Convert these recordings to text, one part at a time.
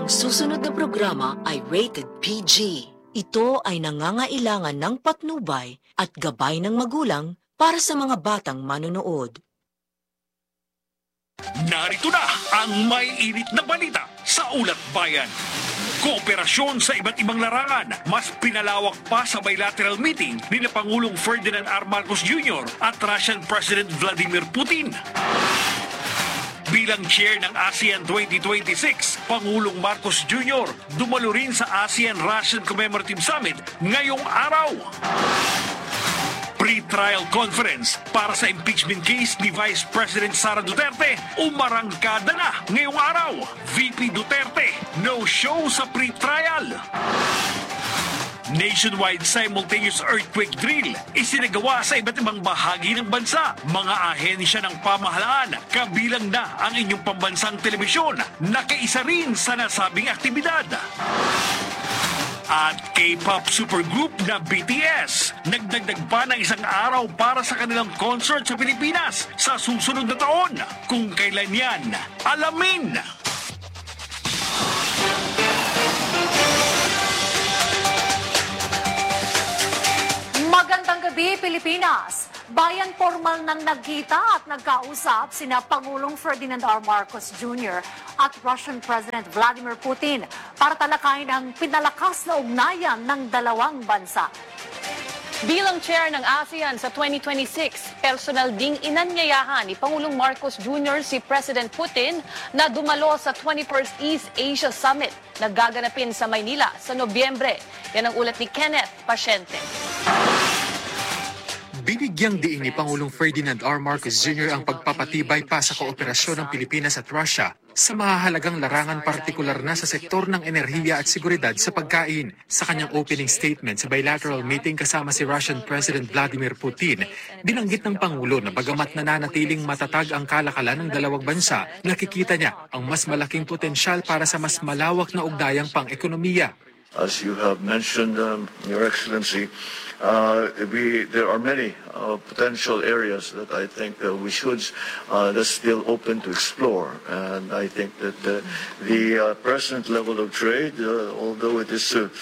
Ang susunod na programa ay rated PG. Ito ay nangangailangan ng patnubay at gabay ng magulang para sa mga batang manonood. Narito na ang may init na balita sa Ulat Bayan. Kooperasyon sa iba't ibang larangan, mas pinalawak pa sa bilateral meeting ni Pangulong Ferdinand R. Marcos Jr. at Russian President Vladimir Putin. Bilang chair ng ASEAN 2026, Pangulong Marcos Jr. dumalo rin sa ASEAN-Russian Commemorative Summit ngayong araw. Pre-trial conference para sa impeachment case ni Vice President Sara Duterte umarangkada na ngayong araw. VP Duterte, no show sa pre-trial. Nationwide simultaneous earthquake drill isinagawa sa iba't ibang bahagi ng bansa. Mga ahensya ng pamahalaan, kabilang na ang inyong pambansang telebisyon, nakaisa rin sa nasabing aktibidad. At K-pop supergroup na BTS, nagdagdag pa ng isang araw para sa kanilang concert sa Pilipinas sa susunod na taon. Kung kailan yan, alamin! Magandang gabi, Pilipinas! Bayan formal nang nagkita at nagkausap sina Pangulong Ferdinand R. Marcos Jr. at Russian President Vladimir Putin para talakayin ang pinalakas na ugnayan ng dalawang bansa. Bilang chair ng ASEAN sa 2026, personal ding inanyayahan ni Pangulong Marcos Jr. si President Putin na dumalo sa 21st East Asia Summit na gaganapin sa Maynila sa Nobyembre. Yan ang ulat ni Kenneth Pasyente. Binigyang diin ni Pangulong Ferdinand R. Marcos Jr. ang pagpapatibay pa sa kooperasyon ng Pilipinas at Russia sa mahahalagang larangan, partikular na sa sektor ng enerhiya at seguridad sa pagkain. Sa kanyang opening statement sa bilateral meeting kasama si Russian President Vladimir Putin, binanggit ng Pangulo na bagamat nananatiling matatag ang kalakalan ng dalawang bansa, nakikita niya ang mas malaking potensyal para sa mas malawak na ugdayang pang-ekonomiya. As you have mentioned, Your Excellency, there are many potential areas that I think we should that's still open to explore, and I think that the present level of trade, although it is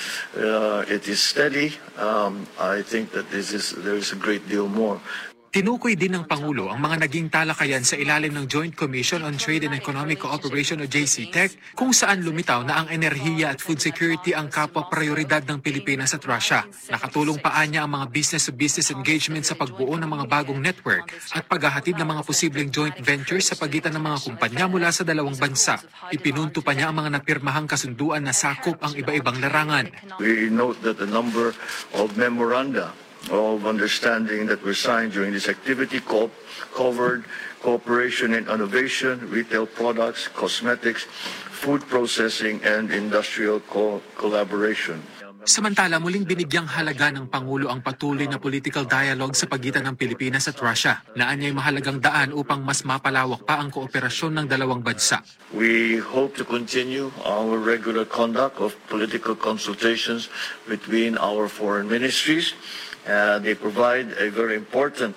steady, I think that there is a great deal more. Tinukoy din ng Pangulo ang mga naging talakayan sa ilalim ng Joint Commission on Trade and Economic Cooperation o JCTEC, kung saan lumitaw na ang enerhiya at food security ang kapwa-prioridad ng Pilipinas at Russia. Nakatulong pa niya ang mga business-to-business engagement sa pagbuo ng mga bagong network at paghahatid ng mga posibleng joint ventures sa pagitan ng mga kumpanya mula sa dalawang bansa. Ipinunto pa niya ang mga napirmahang kasunduan na sakop ang iba-ibang larangan. We note that the number of memoranda of understanding that were signed during this activity covered cooperation in innovation, retail products, cosmetics, food processing, and industrial collaboration. Samantala, muling binigyang halaga ng Pangulo ang patuloy na political dialogue sa pagitan ng Pilipinas at Russia, na anya'y mahalagang daan upang mas mapalawak pa ang kooperasyon ng dalawang bansa. We hope to continue our regular conduct of political consultations between our foreign ministries. They provide a very important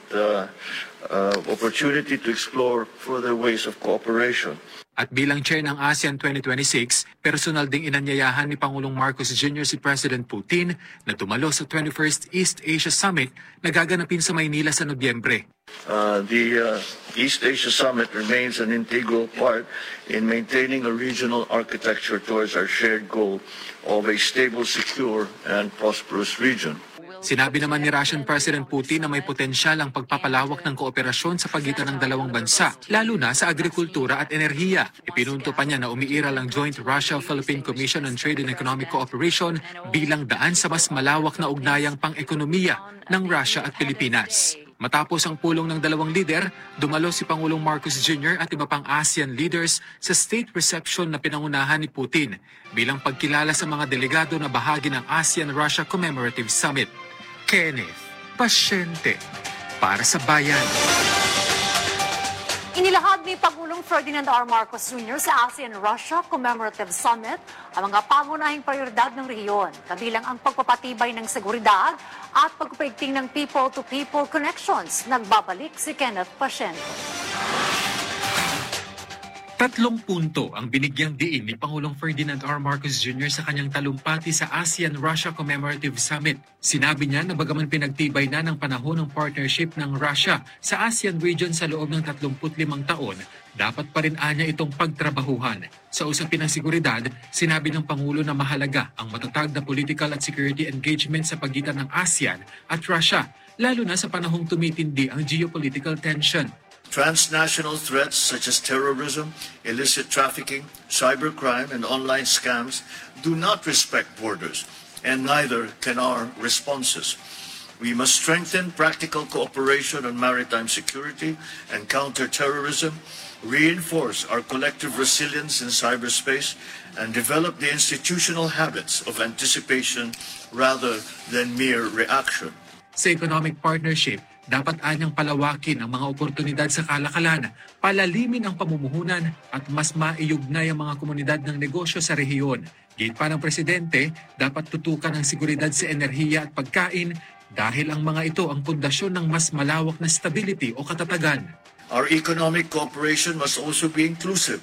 opportunity to explore further ways of cooperation. At bilang chair ng ASEAN 2026, personal ding inanyayahan ni Pangulong Marcos Jr. si President Putin na dumalo sa 21st East Asia Summit na gaganapin sa Maynila sa Nobyembre. The East Asia Summit remains an integral part in maintaining a regional architecture towards our shared goal of a stable, secure, and prosperous region. Sinabi naman ni Russian President Putin na may potensyal ang pagpapalawak ng kooperasyon sa pagitan ng dalawang bansa, lalo na sa agrikultura at enerhiya. Ipinunto pa niya na umiiral ang Joint Russia-Philippine Commission on Trade and Economic Cooperation bilang daan sa mas malawak na ugnayang pang-ekonomiya ng Russia at Pilipinas. Matapos ang pulong ng dalawang lider, dumalo si Pangulong Marcos Jr. at iba pang ASEAN leaders sa state reception na pinangunahan ni Putin bilang pagkilala sa mga delegado na bahagi ng ASEAN-Russia Commemorative Summit. Kenneth Pasyente, para sa Bayan. Inilahad ni Pangulong Ferdinand R. Marcos Jr. sa ASEAN-Russia Commemorative Summit ang mga pangunahing prioridad ng rehiyon, kabilang ang pagpapatibay ng seguridad at pagpaigting ng people-to-people connections. Nagbabalik si Kenneth Pasyente. 3 punto ang binigyang diin ni Pangulong Ferdinand R. Marcos Jr. sa kanyang talumpati sa ASEAN-Russia Commemorative Summit. Sinabi niya na bagaman pinagtibay na ng panahon ng partnership ng Russia sa ASEAN region sa loob ng 35 taon, dapat pa rin anya itong pagtrabahuhan. Sa usapin ng seguridad, sinabi ng Pangulo na mahalaga ang matatag na political at security engagement sa pagitan ng ASEAN at Russia, lalo na sa panahong tumitindi ang geopolitical tension. Transnational threats such as terrorism, illicit trafficking, cybercrime, and online scams do not respect borders, and neither can our responses. We must strengthen practical cooperation on maritime security and counter-terrorism, reinforce our collective resilience in cyberspace, and develop the institutional habits of anticipation rather than mere reaction. Sa economic partnership, dapat anyang palawakin ang mga oportunidad sa kalakalan, palalimin ang pamumuhunan at mas maiugnay ang mga komunidad ng negosyo sa rehiyon. Gate pa ng Presidente, dapat tutukan ang seguridad sa enerhiya at pagkain dahil ang mga ito ang pundasyon ng mas malawak na stability o katatagan. Our economic cooperation must also be inclusive.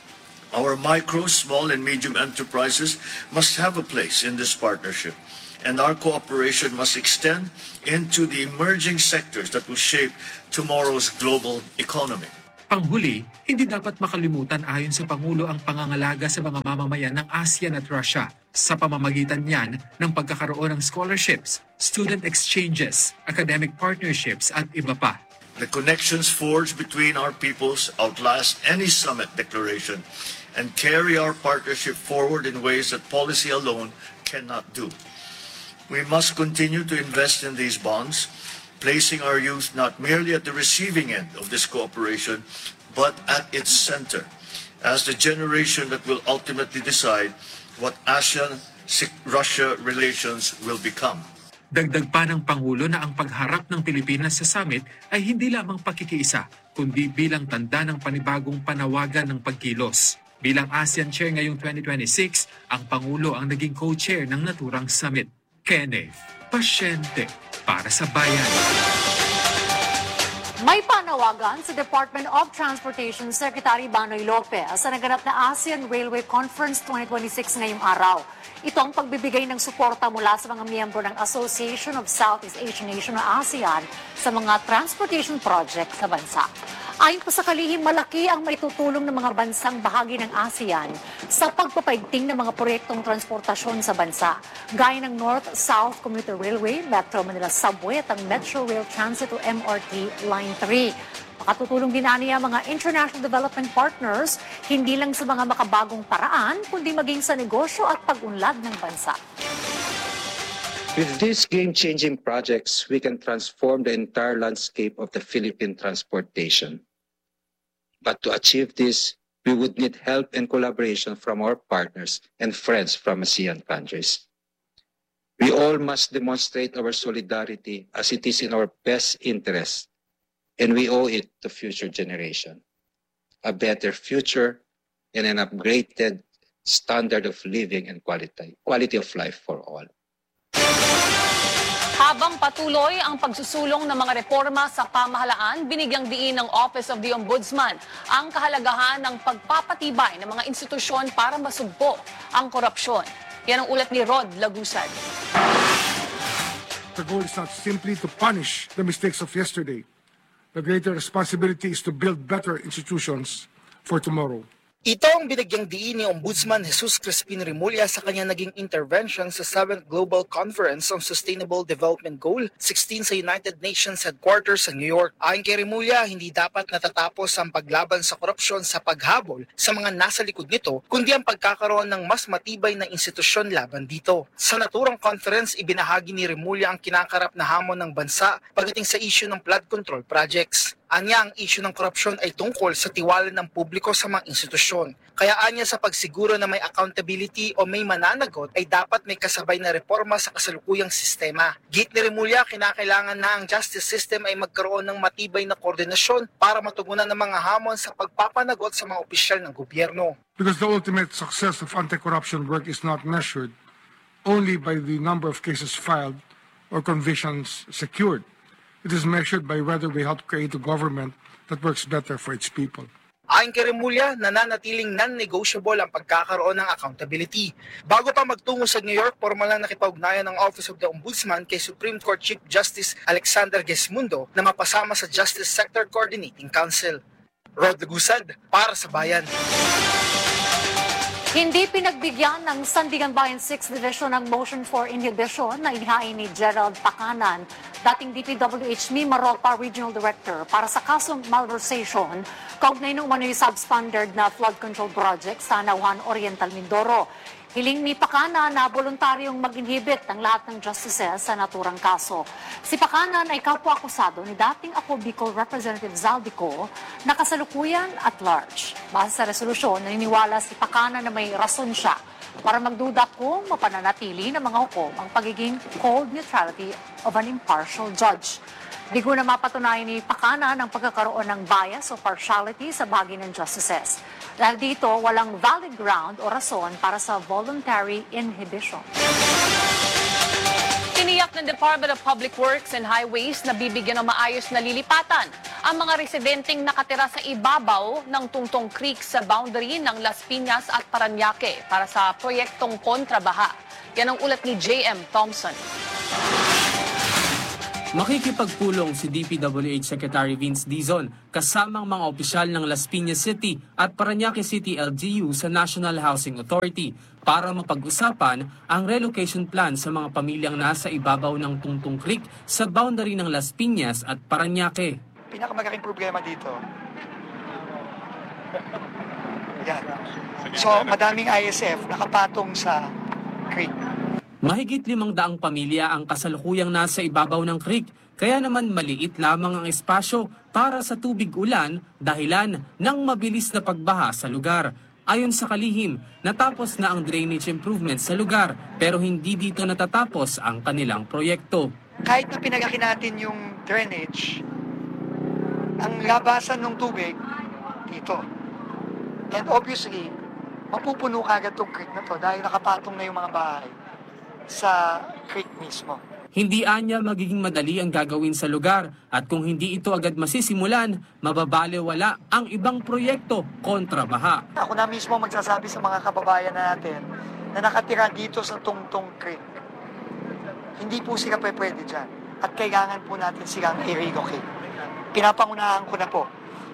Our micro, small, and medium enterprises must have a place in this partnership, and our cooperation must extend into the emerging sectors that will shape tomorrow's global economy. Panghuli, hindi dapat makalimutan ayon sa Pangulo ang pangangalaga sa mga mamamayan ng ASEAN at Russia sa pamamagitan niyan ng pagkakaroon ng scholarships, student exchanges, academic partnerships at iba pa. The connections forged between our peoples outlast any summit declaration and carry our partnership forward in ways that policy alone cannot do. We must continue to invest in these bonds, placing our youth not merely at the receiving end of this cooperation, but at its center, as the generation that will ultimately decide what ASEAN-Russia relations will become. Dagdag pa ng Pangulo na ang pagharap ng Pilipinas sa summit ay hindi lamang pakikiisa, kundi bilang tanda ng panibagong panawagan ng pagkilos. Bilang ASEAN Chair ngayong 2026, ang Pangulo ang naging co-chair ng naturang summit. Kenneth, pasyente para sa bayan. May panawagan sa Department of Transportation Secretary Banoy Lopez sa naganap na ASEAN Railway Conference 2026 ngayong araw. Ito ang pagbibigay ng suporta mula sa mga miyembro ng Association of Southeast Asian Nations o ASEAN sa mga transportation project sa bansa. Ayon pa sa kalihim, malaki ang maitutulong ng mga bansang bahagi ng ASEAN sa pagpapaigting ng mga proyektong transportasyon sa bansa, gaya ng North-South Commuter Railway, Metro Manila Subway at ang Metro Rail Transit o MRT Line 3. Makatutulong din niya mga international development partners, hindi lang sa mga makabagong paraan, kundi maging sa negosyo at pag-unlad ng bansa. With these game-changing projects, we can transform the entire landscape of the Philippine transportation. But to achieve this, we would need help and collaboration from our partners and friends from ASEAN countries. We all must demonstrate our solidarity as it is in our best interest, and we owe it to future generation. A better future and an upgraded standard of living and quality of life for all. Habang patuloy ang pagsusulong ng mga reforma sa pamahalaan, binigyang diin ng Office of the Ombudsman ang kahalagahan ng pagpapatibay ng mga institusyon para masugpo ang korupsyon. Yan ang ulat ni Rod Lagusad. The goal is not simply to punish the mistakes of yesterday. The greater responsibility is to build better institutions for tomorrow. Ito ang binigyang diin ni Ombudsman Jesus Crispin Remulla sa kanyang naging intervention sa 7th Global Conference on Sustainable Development Goal 16 sa United Nations Headquarters sa New York. Ayon kay Remulla, hindi dapat natatapos ang paglaban sa korupsyon sa paghabol sa mga nasa likod nito, kundi ang pagkakaroon ng mas matibay na institusyon laban dito. Sa naturang conference, ibinahagi ni Remulla ang kinakarap na hamon ng bansa pagdating sa issue ng flood control projects. Anya, ang issue ng korupsyon ay tungkol sa tiwala ng publiko sa mga institusyon. Kaya anya sa pagsiguro na may accountability o may mananagot ay dapat may kasabay na reforma sa kasalukuyang sistema. Git ni Remulla, kinakailangan na ang justice system ay magkaroon ng matibay na koordinasyon para matugunan ng mga hamon sa pagpapanagot sa mga opisyal ng gobyerno. Because the ultimate success of anti-corruption work is not measured only by the number of cases filed or convictions secured. It is measured by whether we help create a government that works better for its people. Ayon kay Remulla, nananatiling non-negotiable ang pagkakaroon ng accountability. Bago pa magtungo sa New York, formal na nakipag-ugnayan ng Office of the Ombudsman kay Supreme Court Chief Justice Alexander Gesmundo na mapasama sa Justice Sector Coordinating Council. Rod Lagusad, para sa Bayan. Hindi pinagbigyan ng Sandigan Bayan 6th Division ang motion for inhibition na inihain ni Gerald Pacanan, dating DPWH Mimaropa Regional Director, para sa kasong malversation kaugnay ng umano'y substandard na flood control project sa Nauhan Oriental, Mindoro. Hiling ni Pacanan na voluntaryong mag-inhibit ng lahat ng justices sa naturang kaso. Si Pacanan ay kapwa-akusado ni dating Ako Bicol Representative Zaldico na kasalukuyan at large. Base sa resolusyon, naniniwala si Pacanan na may rason siya para magduda kung mapananatili ng mga hukom ang pagiging cold neutrality of an impartial judge. Bigo na mapatunayan ni Pacanan ang pagkakaroon ng bias o partiality sa bahagi ng justices. Dahil dito, walang valid ground o rason para sa voluntary inhibition. Tiniyak ng Department of Public Works and Highways na bibigyan ng maayos na lilipatan ang mga residenteng nakatira sa ibabaw ng Tungtong Creek sa boundary ng Las Piñas at Parañaque para sa proyektong kontrabaha. Yan ang ulat ni J.M. Thompson. Makikipagpulong si DPWH Secretary Vince Dizon kasamang mga opisyal ng Las Piñas City at Parañaque City LGU sa National Housing Authority para mapag-usapan ang relocation plan sa mga pamilyang nasa ibabaw ng Tungtong Creek sa boundary ng Las Piñas at Parañaque. Pinakamalaking problema dito, yan. So madaming ISF nakapatong sa creek. Mahigit 500 pamilya ang kasalukuyang nasa ibabaw ng creek, kaya naman maliit lamang ang espasyo para sa tubig ulan dahilan ng mabilis na pagbaha sa lugar. Ayon sa kalihim, natapos na ang drainage improvements sa lugar pero hindi dito natatapos ang kanilang proyekto. Kahit na pinagaki natin yung drainage, ang labasan ng tubig dito. And obviously, mapupuno kagad itong creek na to dahil nakapatong na yung mga bahay sa creek mismo. Hindi anya magiging madali ang gagawin sa lugar at kung hindi ito agad masisimulan, mababalewala ang ibang proyekto kontra baha. Ako na mismo magsasabi sa mga kababayan natin na nakatira dito sa Tungtong Creek. Hindi po sila pwede dyan at kailangan po natin silang i-relocate. Pinapangunahan ko na po.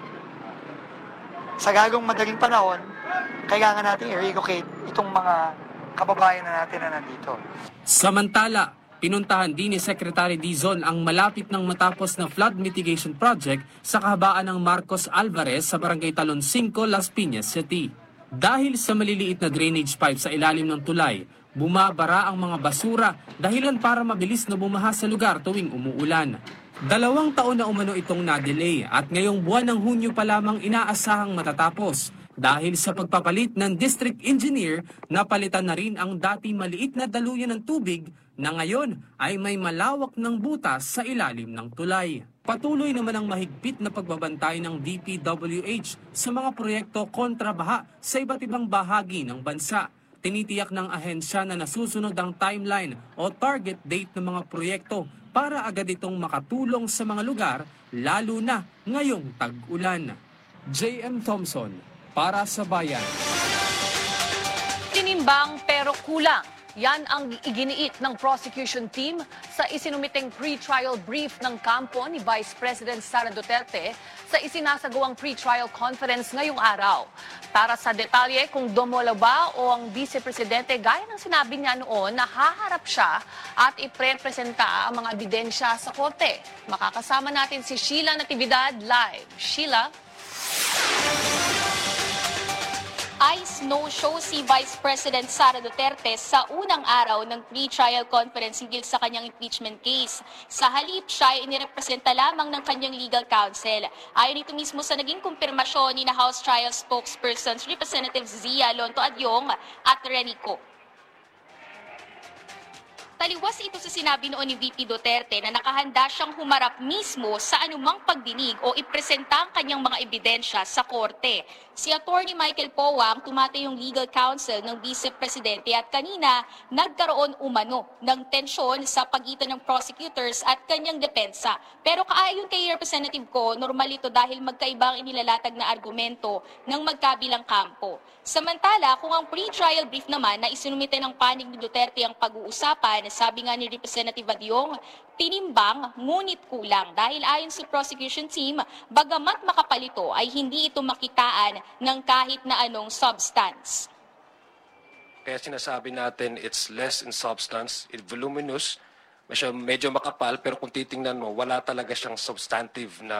Sa lalong madaling panahon, kailangan natin i-relocate itong mga kababayan na natin na nandito. Samantala, pinuntahan din ni Secretary Dizon ang malapit ng matapos na flood mitigation project sa kahabaan ng Marcos Alvarez sa Barangay Talon 5, Las Piñas City. Dahil sa maliliit na drainage pipe sa ilalim ng tulay, bumabara ang mga basura dahilan para mabilis na bumaha sa lugar tuwing umuulan. 2 taon na umano itong na-delay at ngayong buwan ng Hunyo pa lamang inaasahang matatapos. Dahil sa pagpapalit ng district engineer, napalitan na rin ang dati maliit na daluyan ng tubig na ngayon ay may malawak ng butas sa ilalim ng tulay. Patuloy naman ang mahigpit na pagbabantay ng DPWH sa mga proyekto kontra baha sa iba't ibang bahagi ng bansa. Tinitiyak ng ahensya na nasusunod ang timeline o target date ng mga proyekto para agad itong makatulong sa mga lugar, lalo na ngayong tag-ulan. J.M. Thompson, para sa Bayan. Tinimbang pero kulang. Yan ang iginiit ng prosecution team sa isinumiteng pre-trial brief ng kampo ni Vice President Sara Duterte sa isinasagawang pre-trial conference ngayong araw. Para sa detalye kung dumolo ba o ang Vice Presidente, gaya ng sinabi niya noon, na haharap siya at iprepresenta ang mga ebidensya sa korte. Makakasama natin si Sheila Natividad live. Sheila? Ice no-show si Vice President Sara Duterte sa unang araw ng pre-trial conference hinggil sa kanyang impeachment case. Sa halip, siya ay inirepresenta lamang ng kanyang legal counsel. Ayon ito mismo sa naging kumpirmasyon ni na House Trial Spokespersons Representatives Zia Lonto Adyong at Renico. Taliwas ito sa sinabi noon ni VP Duterte na nakahanda siyang humarap mismo sa anumang pagdinig o ipresenta ang kanyang mga ebidensya sa korte. Si Attorney Michael Powa ang tumatayong legal counsel ng Vice Presidente at kanina nagkaroon umano ng tensyon sa pagitan ng prosecutors at kanyang depensa. Pero kaayon kay Representative Ko, normal ito dahil magkaibang inilalatag na argumento ng magkabilang kampo. Samantala, kung ang pre-trial brief naman na isinumite ng panig ni Duterte ang pag-uusapan, sabi nga ni Representative Adyong, tinimbang ngunit kulang dahil ayon sa prosecution team, bagamat makapalito ay hindi ito makitaan ng kahit na anong substance. Kaya sinasabi natin it's less in substance, it's voluminous, medyo makapal, pero kung titingnan mo, wala talaga siyang substantive na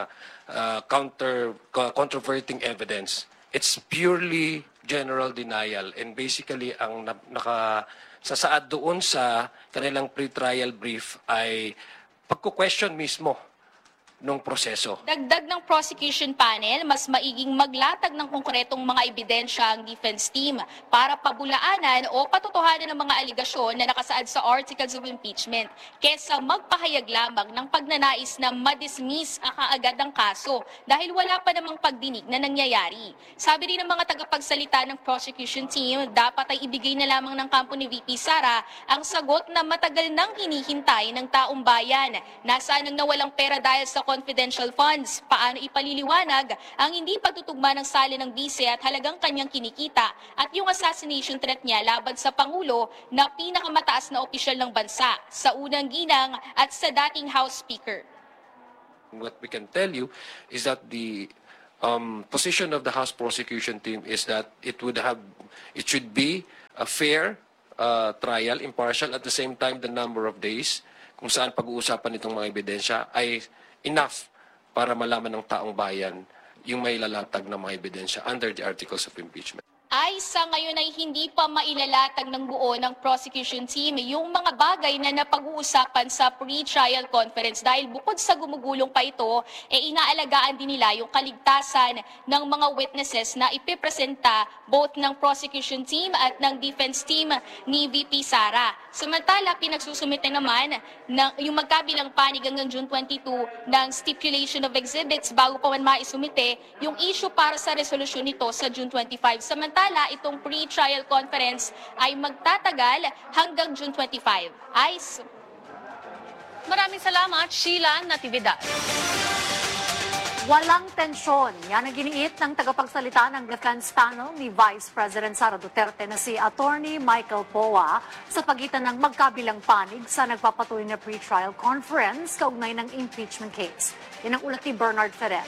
controverting evidence. It's purely general denial and basically ang nakasasaad doon sa kanilang pre-trial brief ay pagko-question mismo nung proseso. Dagdag ng prosecution panel, mas maiging maglatag ng konkretong mga ebidensya ang defense team para pabulaanan o patotohanan ng mga aligasyon na nakasaad sa articles of impeachment kesa magpahayag lamang ng pagnanais na madismiss kaagad ang kaso dahil wala pa namang pagdinig na nangyayari. Sabi rin ng mga tagapagsalita ng prosecution team, dapat ay ibigay na lamang ng kampo ni VP Sara ang sagot na matagal nang hinihintay ng taong bayan. Nasaan ang nawalang pera dahil sa confidential funds, paano ipaliliwanag ang hindi pagtutugma ng sala ng bise at halagang kanyang kinikita at yung assassination threat niya laban sa Pangulo na pinakamataas na opisyal ng bansa, sa unang ginang at sa dating House Speaker. What we can tell you is that the position of the House prosecution team is that it should be a fair trial, impartial, at the same time the number of days kung saan pag-uusapan itong mga ebidensya ay enough para malaman ng taong bayan yung may lalatag na mga ebidensya under the articles of impeachment. Ay sa ngayon ay hindi pa mailalatag ng buo ng prosecution team yung mga bagay na napag-uusapan sa pre-trial conference dahil bukod sa gumugulong pa ito, inaalagaan din nila yung kaligtasan ng mga witnesses na ipipresenta both ng prosecution team at ng defense team ni VP Sara. Samantala, pinagsusumite naman ng yung magkabilang panig hanggang June 22 ng stipulation of exhibits bago pa man maisumite yung issue para sa resolusyon nito sa June 25. Samantala, itong pre-trial conference ay magtatagal hanggang June 25. Ice. Maraming salamat, Sheila Natividad. Walang tensyon. Yan ang giniit ng tagapagsalita ng defense panel ni Vice President Sara Duterte na si Attorney Michael Powa sa pagitan ng magkabilang panig sa nagpapatuloy na pre-trial conference kaugnay ng impeachment case. Yan ang ulat ni Bernard Ferrer.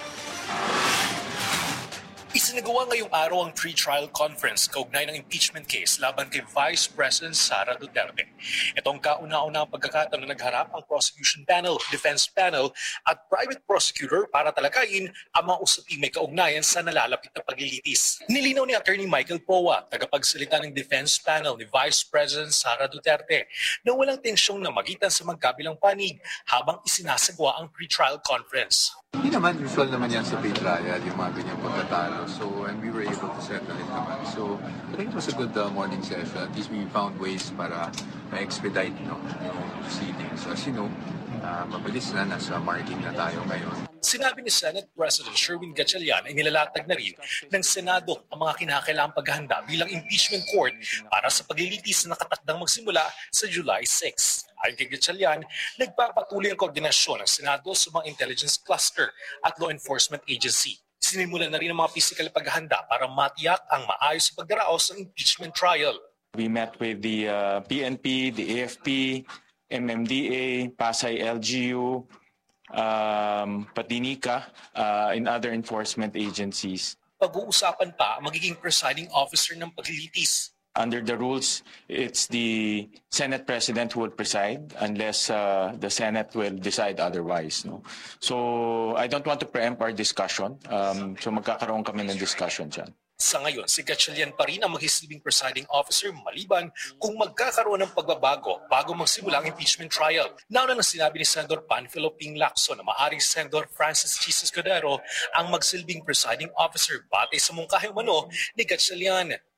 Isinagawa ngayong araw ang pre-trial conference kaugnay ng impeachment case laban kay Vice President Sara Duterte. Itong kauna-una ang pagkakataon na nagharap ang prosecution panel, defense panel at private prosecutor para talakayin ang mga usaping may kaugnayan sa nalalapit na paglilitis. Nilinaw ni Attorney Michael Powa, tagapagsalita ng defense panel ni Vice President Sara Duterte, na walang tensyong na magitan sa magkabilang panig habang isinasagawa ang pre-trial conference. Hindi naman, usual naman yan sa pre-trial, yung mga ganyang pagkatalo. So, and we were able to settle it naman. So, I think it was a good morning session. At least we found ways para ma-expedite yung proceedings. As you know, mabilis na, nasa marking na tayo ngayon. Sinabi ni Senate President Sherwin Gatchalian ay nilalatag na rin ng Senado ang mga kinakailangang paghahanda bilang impeachment court para sa paglilitis na nakatakdang magsimula sa July 6. Ayon kay Gatchalian, nagpapatuloy ang koordinasyon ng Senado sa mga intelligence cluster at law enforcement agency. Sinimula na rin ang mga physical paghahanda para matiyak ang maayos sa pagdaraos ng impeachment trial. We met with the PNP, the AFP, MMDA, Pasay LGU, Patinica, and other enforcement agencies. Pag-uusapan pa ang magiging presiding officer ng paglilitis. Under the rules, it's the Senate President who will preside unless the Senate will decide otherwise. No? So I don't want to preempt our discussion. So magkakaroon kami ng discussion dyan. Sa ngayon, si Gatchalian pa rin ang magsisilbing presiding officer maliban kung magkakaroon ng pagbabago bago magsimula ang impeachment trial. Nauna nang sinabi ni Senador Panfilo Ping Lacson na maaaring Senador Francis Jesus Cordero ang magsilbing presiding officer batay sa mungkahing umano ni Gatchalian.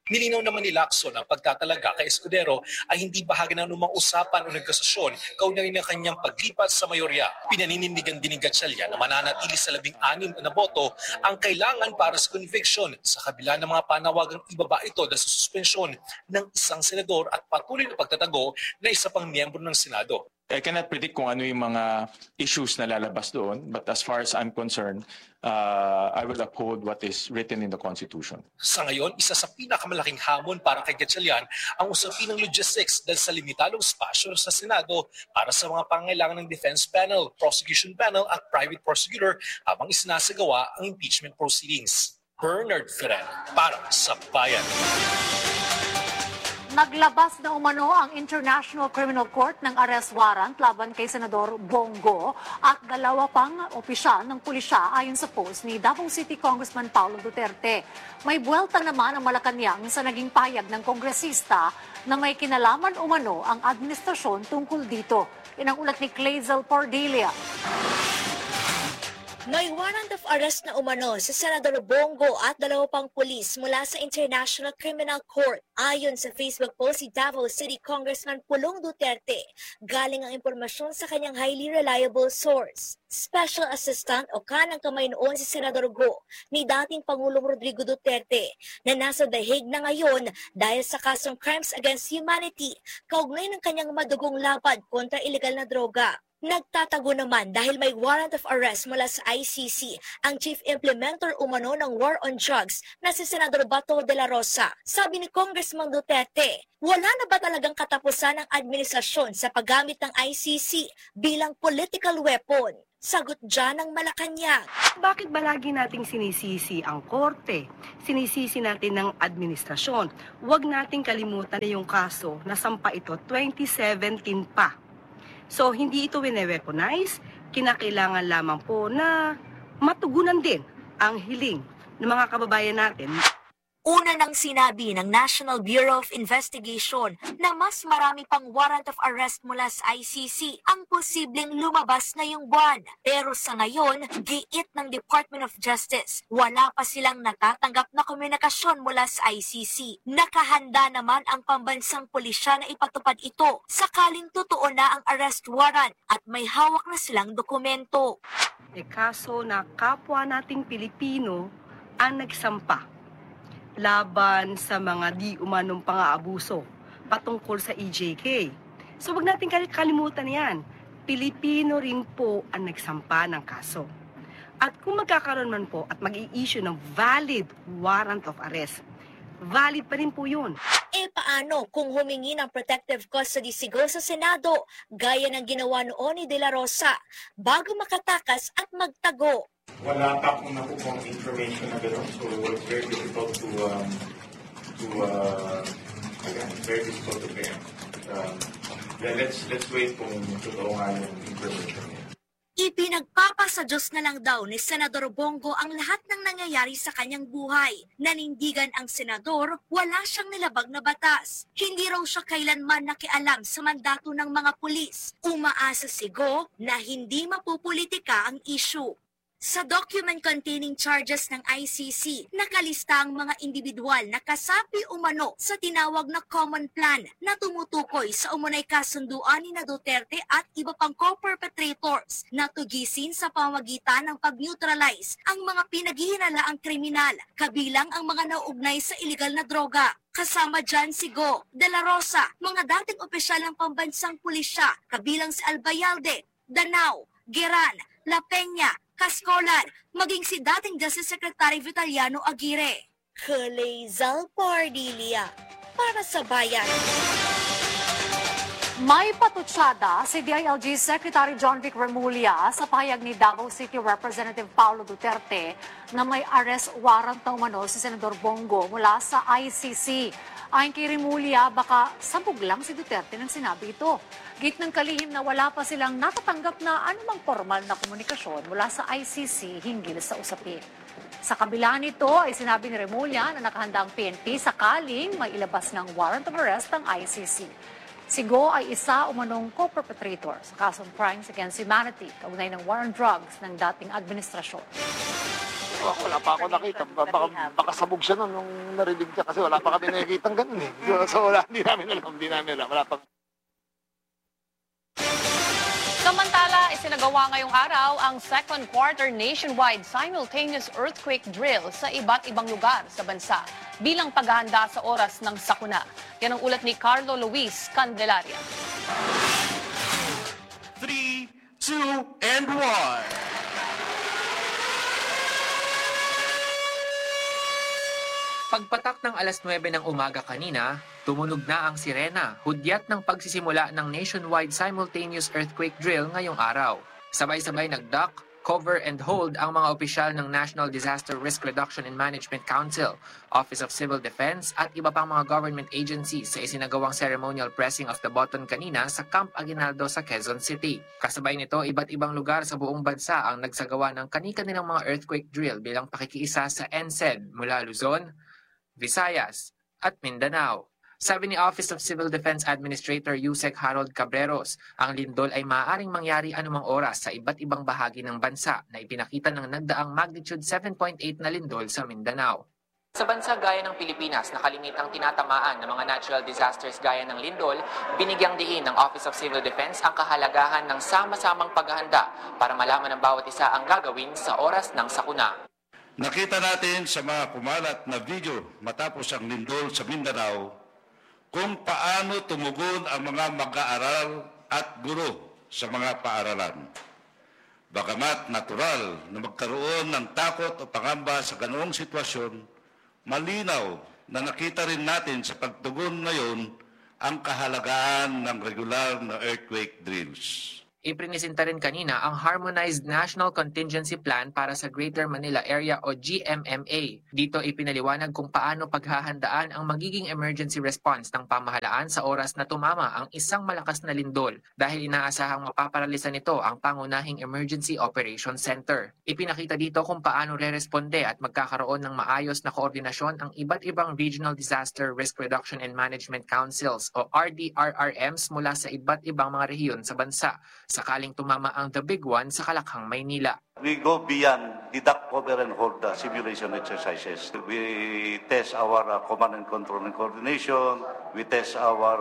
Nilinaw naman ni Lacson ang pagtatalaga kay Escudero ay hindi bahagi ng anumang usapan o negosasyon kaugnay ng kanyang paglipat sa mayorya. Pinaninindigan din ni Gatchalian na mananatili sa 16 na boto ang kailangan para sa conviction sa kabila ng mga panawagang ibaba ito dahil sa suspensyon ng isang senador at patuloy na pagtatago na isa pang miyembro ng Senado. I cannot predict kung ano yung mga issues na lalabas doon, but as far as I'm concerned, I will uphold what is written in the Constitution. Sa ngayon, isa sa pinakamalaking hamon para kay Gatchalian ang usapin ng logistics dahil sa limitadong spasyo sa Senado para sa mga pangailangan ng defense panel, prosecution panel at private prosecutor habang isinasagawa ang impeachment proceedings. Bernard Ferrer para sa Bayan. Naglabas na umano ang International Criminal Court ng arrest warrant laban kay Senador Bongo at dalawa pang opisyal ng pulisya ayon sa post ni Davao City Congressman Paulo Duterte. May buwelta naman ang Malacanang sa naging payag ng kongresista na may kinalaman umano ang administrasyon tungkol dito. Yan ang ulat ni Clazel Pordilia. May warrant of arrest na umano sa Senador Bongo at dalawa pang pulis mula sa International Criminal Court. Ayon sa Facebook post si Davao City Congressman Pulong Duterte, galing ang impormasyon sa kanyang highly reliable source. Special Assistant o kanang kamay noon si Senador Go ni dating Pangulong Rodrigo Duterte na nasa The Hague na ngayon dahil sa kasong Crimes Against Humanity kaugnay ng kanyang madugong laban kontra illegal na droga. Nagtatago naman dahil may warrant of arrest mula sa ICC ang chief implementer umano ng war on drugs na si Senador Bato de la Rosa. Sabi ni Congressman Duterte, wala na ba talagang katapusan ng administrasyon sa paggamit ng ICC bilang political weapon? Sagot dyan ng Malacanang. Bakit ba lagi nating sinisisi ang korte? Sinisisi natin ng administrasyon. Huwag nating kalimutan na yung kaso na sampa ito 2017 pa. So, hindi ito wine-weaponize, kinakailangan lamang po na matugunan din ang hiling ng mga kababayan natin. Una nang sinabi ng National Bureau of Investigation na mas marami pang warrant of arrest mula sa ICC ang posibleng lumabas ngayong buwan. Pero sa ngayon, giit ng Department of Justice, wala pa silang natatanggap na komunikasyon mula sa ICC. Nakahanda naman ang pambansang pulisya na ipatupad ito sakaling totoo na ang arrest warrant at may hawak na silang dokumento. Kaso na kapwa nating Pilipino ang nagsampa laban sa mga di umanong pang-aabuso patungkol sa EJK. So wag natin kalimutan yan. Pilipino rin po ang nagsampa ng kaso. At kung magkakaroon man po at mag-i-issue ng valid warrant of arrest, valid pa rin po yun. Paano kung humingi ng protective custody si Go sa Senado gaya ng ginawa noon ni De La Rosa bago makatakas at magtago? Wala pa akong nakukuha information na gano'n, so it's very difficult very difficult to preempt. Let's wait kung totoo nga yung information niya. Ipinagpapasa Diyos na lang daw ni Senador Bongo ang lahat ng nangyayari sa kanyang buhay. Nanindigan ang senador, wala siyang nilabag na batas. Hindi raw siya kailanman nakialam sa mandato ng mga pulis. Umaasa si Go na hindi mapupolitika ang issue. Sa document containing charges ng ICC, nakalista ang mga individual na kasapi umano sa tinawag na common plan na tumutukoy sa umunay kasunduan ni Duterte at iba pang co-perpetrators na tugisin sa pamamagitan ng pag-neutralize ang mga pinaghihinalaang kriminal, kabilang ang mga nauugnay sa iligal na droga. Kasama dyan si Go, De La Rosa, mga dating opisyal ng pambansang pulisya, kabilang si Albayalde, Danao, Geran, La Peña, Cascolan, maging si dating Justice Secretary Vitaliano Aguirre. Clazel Pordilia para sa Bayan. May patutsada si DILG Secretary John Vic Remulla sa pahayag ni Davao City Representative Paulo Duterte na may arrest warrant na umano si Senador Bongo mula sa ICC. Ayon kay Remulla, baka sabog lang si Duterte nang sinabi ito. Git ng kalihim na wala pa silang natatanggap na anumang formal na komunikasyon mula sa ICC hinggil sa usapin. Sa kabila nito ay sinabi ni Remulla na nakahanda ang PNP sakaling may ilabas ng warrant of arrest ang ICC. Si Go ay isa umanong co-perpetrator sa kasong Crimes Against Humanity kaugnay ng war on drugs ng dating administrasyon. Wala pa ako nakita. Baka sabog siya nung narinig niya kasi wala pa kami nakikitang ganun eh. So wala, hindi namin alam. Wala pa. Samantala, isinagawa ngayong araw ang second quarter nationwide simultaneous earthquake drill sa iba't ibang lugar sa bansa bilang paghahanda sa oras ng sakuna. Yan ang ulat ni Carlo Luis Candelaria. 3, 2, and 1. Pagpatak ng alas 9 ng umaga kanina, tumunog na ang sirena, hudyat ng pagsisimula ng nationwide simultaneous earthquake drill ngayong araw. Sabay-sabay nag-duck, cover and hold ang mga opisyal ng National Disaster Risk Reduction and Management Council, Office of Civil Defense at iba pang mga government agencies sa isinagawang ceremonial pressing of the button kanina sa Camp Aguinaldo sa Quezon City. Kasabay nito, iba't ibang lugar sa buong bansa ang nagsagawa ng kani-kanilang mga earthquake drill bilang pakikiisa sa NCED mula Luzon, Visayas at Mindanao. Sabi ni Office of Civil Defense Administrator Yusek Harold Cabreros, ang lindol ay maaaring mangyari anumang oras sa iba't ibang bahagi ng bansa na ipinakita ng nagdaang magnitude 7.8 na lindol sa Mindanao. Sa bansa gaya ng Pilipinas na kalimitang tinatamaan ng mga natural disasters gaya ng lindol, binigyang diin ng Office of Civil Defense ang kahalagahan ng sama-samang paghahanda para malaman ng bawat isa ang gagawin sa oras ng sakuna. Nakita natin sa mga kumalat na video matapos ang lindol sa Mindanao kung paano tumugon ang mga mag-aaral at guro sa mga paaralan. Bagamat natural na magkaroon ng takot o pangamba sa ganoong sitwasyon, malinaw na nakita rin natin sa pagtugon ngayon ang kahalagahan ng regular na earthquake drills. Iprinisinta rin kanina ang Harmonized National Contingency Plan para sa Greater Manila Area o GMMA. Dito ipinaliwanag kung paano paghahandaan ang magiging emergency response ng pamahalaan sa oras na tumama ang isang malakas na lindol dahil inaasahang mapaparalisa nito ang pangunahing Emergency Operations Center. Ipinakita dito kung paano re-responde at magkakaroon ng maayos na koordinasyon ang iba't ibang Regional Disaster Risk Reduction and Management Councils o RDRRMs mula sa iba't ibang mga rehiyon sa bansa sakaling tumama ang The Big One sa Kalakhang, Maynila. We go beyond the duck, cover, and hold simulation exercises. We test our command and control and coordination. We test our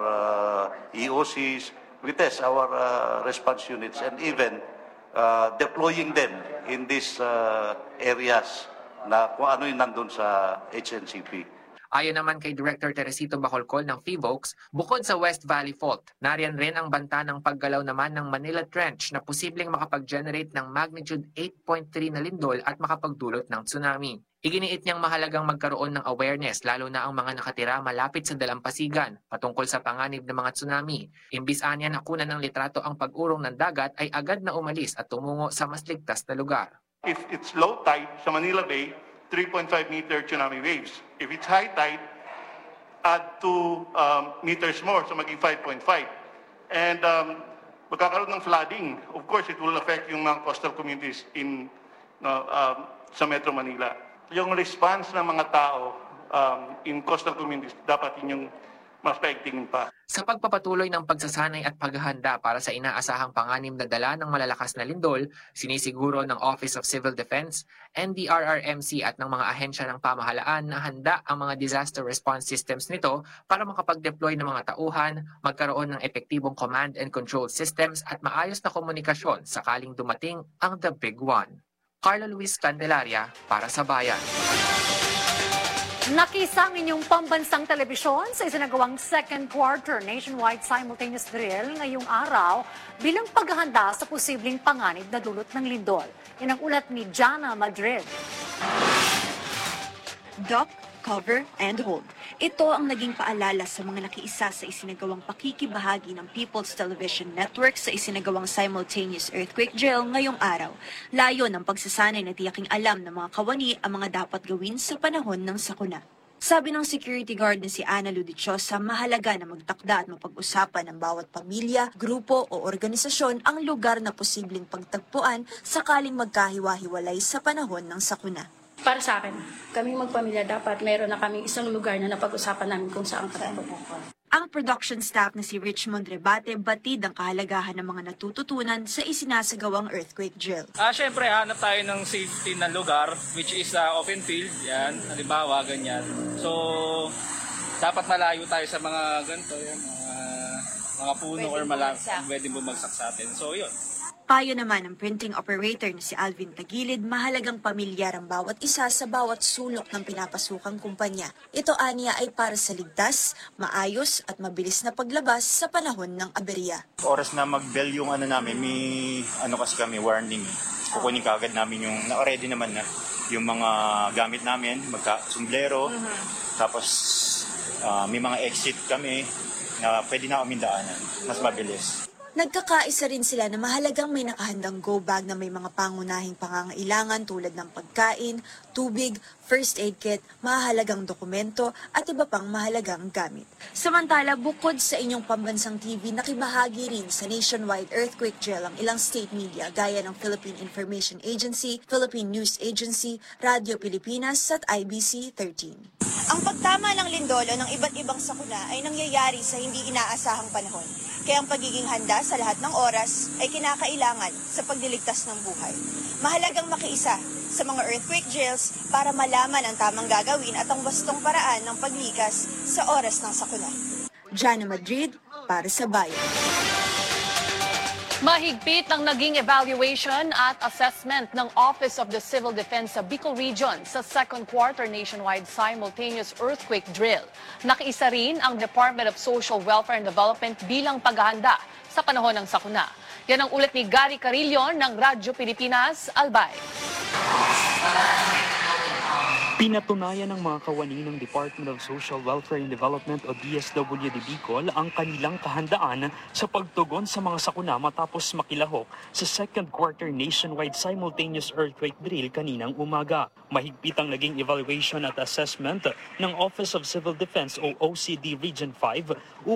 EOCs. We test our response units and even deploying them in these areas na kung ano yung nandun sa HNCP. Ayon naman kay Director Teresito Bacolcol ng PHIVOLCS, bukod sa West Valley Fault, nariyan rin ang banta ng paggalaw naman ng Manila Trench na posibleng makapag-generate ng magnitude 8.3 na lindol at makapagdulot ng tsunami. Iginiit niyang mahalagang magkaroon ng awareness lalo na ang mga nakatira malapit sa dalampasigan patungkol sa panganib ng mga tsunami. Imbis anya nakunan ng litrato ang pag-urong ng dagat ay agad na umalis at tumungo sa mas ligtas na lugar. If it's low tide sa Manila Bay, 3.5 meter tsunami waves. If it's high tide, add 2 meters more, so maging 5.5. And magkakaroon ng flooding. Of course, it will affect yung mga coastal communities in sa Metro Manila. Yung response ng mga tao in coastal communities, dapat yung mas paigtingin pa. Sa pagpapatuloy ng pagsasanay at paghahanda para sa inaasahang panganib na dala ng malalakas na lindol, sinisiguro ng Office of Civil Defense, NDRRMC at ng mga ahensya ng pamahalaan na handa ang mga disaster response systems nito para makapag-deploy ng mga tauhan, magkaroon ng epektibong command and control systems at maayos na komunikasyon sakaling dumating ang The Big One. Carlo Luis Candelaria para sa Bayan. Nakisang inyong pambansang telebisyon sa isinagawang second quarter nationwide simultaneous drill ngayong araw bilang paghahanda sa posibleng panganib na dulot ng lindol. Yan ang ulat ni Jana Madrid. Duck, cover, and hold. Ito ang naging paalala sa mga nakiisa sa isinagawang pakikibahagi ng People's Television Network sa isinagawang simultaneous earthquake drill ngayong araw. Layo ng pagsasanay na tiyaking alam ng mga kawani ang mga dapat gawin sa panahon ng sakuna. Sabi ng security guard na si Ana Ludiciosa, mahalaga na magtakda at mapag-usapan ng bawat pamilya, grupo o organisasyon ang lugar na posibleng pagtagpuan sakaling magkahiwa-hiwalay sa panahon ng sakuna. Para sa akin, kaming magpamilya dapat meron na kaming isang lugar na napag-usapan namin kung saan kami pupunta. Ang production staff na si Richmond Rebate batid ang kahalagahan ng mga natututunan sa isinasagawang earthquake drill. Siyempre, hanap tayo ng safety na lugar, which is open field, yan, halimbawa, ganyan. So, dapat malayo tayo sa mga ganito, yan, mga puno or pwede bumagsak sa atin. So, yun. Payo naman ng printing operator na si Alvin Tagilid, mahalagang pamilyar ang bawat isa sa bawat sulok ng pinapasukang kumpanya. Ito aniya ay para sa ligtas, maayos at mabilis na paglabas sa panahon ng aberya. Oras na mag-bell yung namin, may kasi kami, warning. Kukunin kaagad namin yung, ready naman na, yung mga gamit namin, magka-sumblero, tapos may mga exit kami na pwede na kaming daanan, mas mabilis. Nagkakaisa rin sila na mahalagang may nakahandang go bag na may mga pangunahing pangangailangan tulad ng pagkain, tubig, first aid kit, mahalagang dokumento at iba pang mahalagang gamit. Samantala, bukod sa inyong pambansang TV, nakibahagi rin sa nationwide earthquake drill ang ilang state media gaya ng Philippine Information Agency, Philippine News Agency, Radio Pilipinas at IBC 13. Ang pagtama ng lindolo ng iba't ibang sakuna ay nangyayari sa hindi inaasahang panahon. Kaya ang pagiging handa sa lahat ng oras ay kinakailangan sa pagliligtas ng buhay. Mahalagang makiisa sa mga earthquake drills para malaman ang tamang gagawin at ang wastong paraan ng paglikas sa oras ng sakuna. Jana Madrid, para sa Bayan. Mahigpit ang naging evaluation at assessment ng Office of the Civil Defense sa Bicol Region sa second quarter nationwide simultaneous earthquake drill. Nakiisa rin ang Department of Social Welfare and Development bilang paghahanda sa panahon ng sakuna. Yan ang ulat ni Gary Carillon ng Radyo Pilipinas, Albay. Pinatunayan ng mga kawani ng Department of Social Welfare and Development o DSWD Bicol ang kanilang kahandaan sa pagtugon sa mga sakuna matapos makilahok sa second quarter nationwide simultaneous earthquake drill kaninang umaga. Mahigpit ang naging evaluation at assessment ng Office of Civil Defense o OCD Region 5